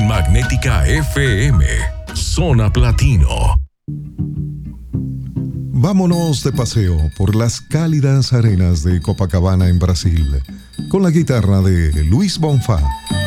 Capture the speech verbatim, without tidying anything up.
Magnética F M, Zona Platino. Vámonos de paseo por las cálidas arenas de Copacabana en Brasil, con la guitarra de Luis Bonfá.